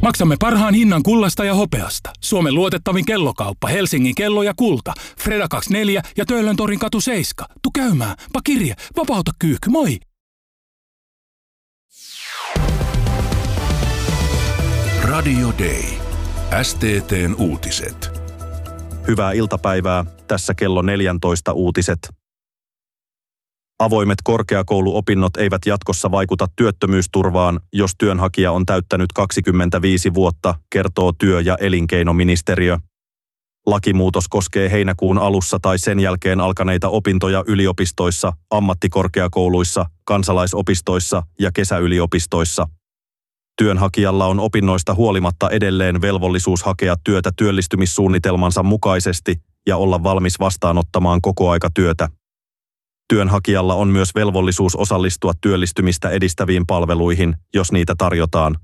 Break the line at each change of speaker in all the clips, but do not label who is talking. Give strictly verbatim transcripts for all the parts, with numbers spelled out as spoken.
Maksamme parhaan hinnan kullasta ja hopeasta. Suomen luotettavin kellokauppa, Helsingin kello ja kulta. Freda kaksikymmentäneljä ja Töölön torin katu seitsemän. Tu käymään. Pakirje. Vapauta kyyhky. Moi!
Radio Day. S T T:n uutiset.
Hyvää iltapäivää. Tässä kello neljätoista uutiset. Avoimet korkeakouluopinnot eivät jatkossa vaikuta työttömyysturvaan, jos työnhakija on täyttänyt kaksikymmentäviisi vuotta, kertoo työ- ja elinkeinoministeriö. Lakimuutos koskee heinäkuun alussa tai sen jälkeen alkaneita opintoja yliopistoissa, ammattikorkeakouluissa, kansalaisopistoissa ja kesäyliopistoissa. Työnhakijalla on opinnoista huolimatta edelleen velvollisuus hakea työtä työllistymissuunnitelmansa mukaisesti ja olla valmis vastaanottamaan kokoaikatyötä. Työnhakijalla on myös velvollisuus osallistua työllistymistä edistäviin palveluihin, jos niitä tarjotaan.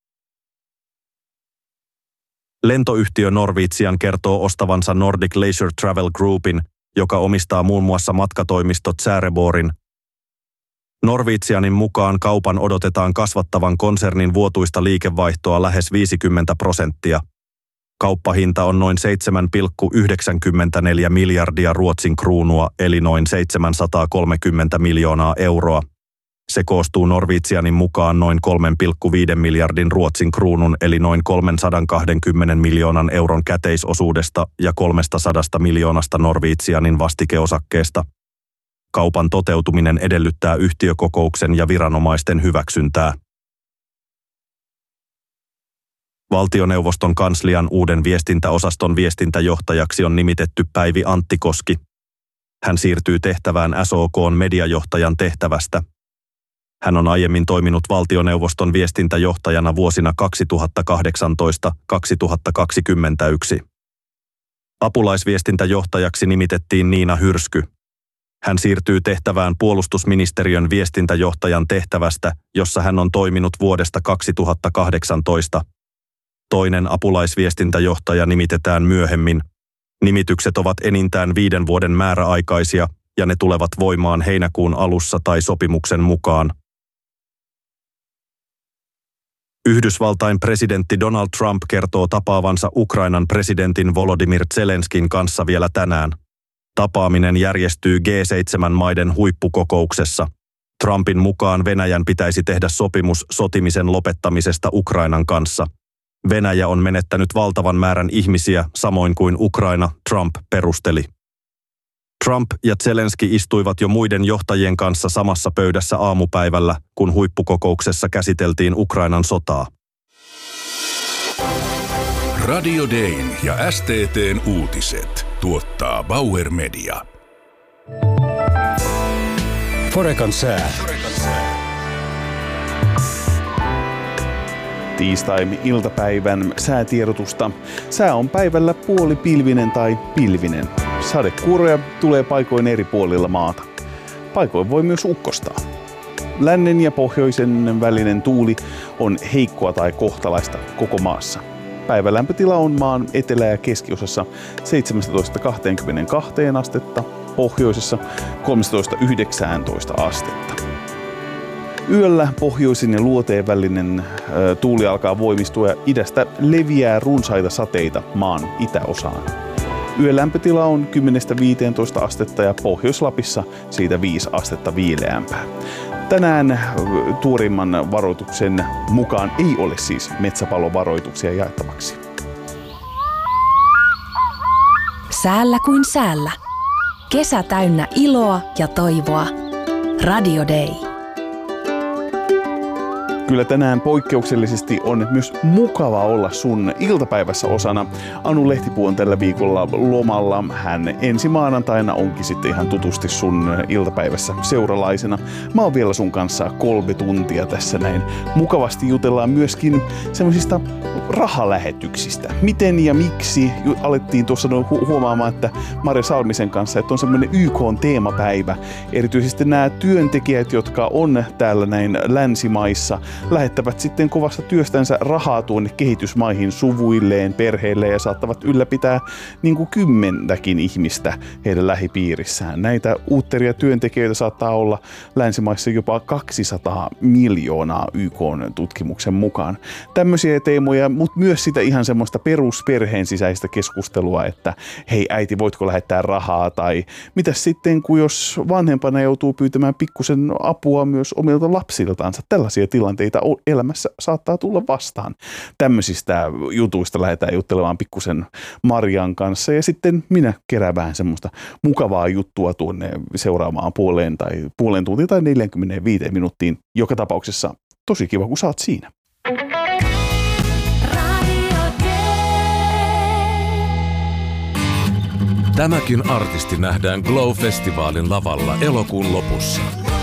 Lentoyhtiö Norwegian kertoo ostavansa Nordic Leisure Travel Groupin, joka omistaa muun muassa matkatoimistot Säreborgin. Norwegianin mukaan kaupan odotetaan kasvattavan konsernin vuotuista liikevaihtoa lähes viisikymmentä prosenttia. Kauppahinta on noin seitsemän pilkku yhdeksänkymmentäneljä miljardia Ruotsin kruunua eli noin seitsemänsataakolmekymmentä miljoonaa euroa. Se koostuu Norwegianin mukaan noin kolme pilkku viisi miljardin Ruotsin kruunun eli noin kolmesataakaksikymmentä miljoonan euron käteisosuudesta ja kolmesataa miljoonasta Norwegianin vastikeosakkeesta. Kaupan toteutuminen edellyttää yhtiökokouksen ja viranomaisten hyväksyntää. Valtioneuvoston kanslian uuden viestintäosaston viestintäjohtajaksi on nimitetty Päivi Anttikoski. Hän siirtyy tehtävään S O K:n mediajohtajan tehtävästä. Hän on aiemmin toiminut valtioneuvoston viestintäjohtajana vuosina kaksituhattakahdeksantoista kaksituhattakaksikymmentäyksi. Apulaisviestintäjohtajaksi nimitettiin Niina Hyrsky. Hän siirtyy tehtävään puolustusministeriön viestintäjohtajan tehtävästä, jossa hän on toiminut vuodesta kaksituhattakahdeksantoista. Toinen apulaisviestintäjohtaja nimitetään myöhemmin. Nimitykset ovat enintään viiden vuoden määräaikaisia ja ne tulevat voimaan heinäkuun alussa tai sopimuksen mukaan. Yhdysvaltain presidentti Donald Trump kertoo tapaavansa Ukrainan presidentin Volodymyr Zelenskin kanssa vielä tänään. Tapaaminen järjestyy G seitsemän maiden huippukokouksessa. Trumpin mukaan Venäjän pitäisi tehdä sopimus sotimisen lopettamisesta Ukrainan kanssa. Venäjä on menettänyt valtavan määrän ihmisiä, samoin kuin Ukraina, Trump perusteli. Trump ja Zelenski istuivat jo muiden johtajien kanssa samassa pöydässä aamupäivällä, kun huippukokouksessa käsiteltiin Ukrainan sotaa.
Radio Dayn ja S T T:n uutiset tuottaa Bauer Media.
Forekan sää.
Tiistai-iltapäivän säätiedotusta. Sää on päivällä puolipilvinen tai pilvinen. Sadekuuroja tulee paikoin eri puolilla maata. Paikoin voi myös ukkostaa. Lännen ja pohjoisen välinen tuuli on heikkoa tai kohtalaista koko maassa. Päivän lämpötila on maan etelä- ja keskiosassa seitsemäntoista kaksikymmentäkaksi astetta, pohjoisessa kolmetoista yhdeksäntoista astetta. Yöllä pohjoisin ja luoteen välinen ö, tuuli alkaa voimistua ja idästä leviää runsaita sateita maan itäosaan. Yön lämpötila on kymmenestä viiteentoista astetta ja Pohjois-Lapissa siitä viisi astetta viileämpää. Tänään tuorimman varoituksen mukaan ei ole siis metsäpalovaroituksia jaettavaksi.
Säällä kuin säällä. Kesä täynnä iloa ja toivoa. Radio Day.
Kyllä tänään poikkeuksellisesti on myös mukava olla sun iltapäivässä osana. Anu Lehtipuu on tällä viikolla lomalla. Hän ensi maanantaina onkin sitten ihan tutusti sun iltapäivässä seuralaisena. Mä oon vielä sun kanssa kolme tuntia tässä näin. Mukavasti jutellaan myöskin semmoisista rahalähetyksistä. Miten ja miksi alettiin tuossa hu- huomaamaan, että Marja Salmisen kanssa, että on semmoinen Y K:n teemapäivä. Erityisesti nämä työntekijät, jotka on täällä näin länsimaissa, lähettävät sitten kovasta työstänsä rahaa tuonne kehitysmaihin suvuilleen, perheille ja saattavat ylläpitää niin kuin kymmentäkin ihmistä heidän lähipiirissään. Näitä uutteria työntekijöitä saattaa olla länsimaissa jopa kaksisataa miljoonaa Y K-tutkimuksen mukaan. Tämmöisiä teemoja, mutta myös sitä ihan semmoista perusperheen sisäistä keskustelua, että hei äiti, voitko lähettää rahaa, tai mitäs sitten, kun jos vanhempana joutuu pyytämään pikkusen apua myös omilta lapsiltaansa. Tällaisia tilanteita elämässä saattaa tulla vastaan. Tämmöisistä jutuista lähdetään juttelemaan pikkusen Marian kanssa, ja sitten minä kerään vähän semmoista mukavaa juttua tuonne seuraamaan puoleen tai puolen tuntia tai neljäkymmentäviisi minuuttiin. Joka tapauksessa tosi kiva, kun saat siinä.
Tämäkin artisti nähdään Glow-festivaalin lavalla elokuun lopussa.